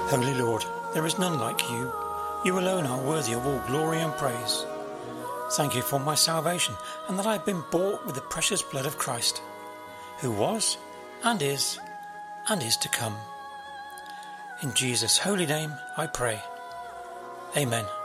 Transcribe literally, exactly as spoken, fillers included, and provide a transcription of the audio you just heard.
Holy Lord, there is none like you. You alone are worthy of all glory and praise. Thank you for my salvation and that I have been bought with the precious blood of Christ, who was and is and is to come. In Jesus' holy name I pray. Amen.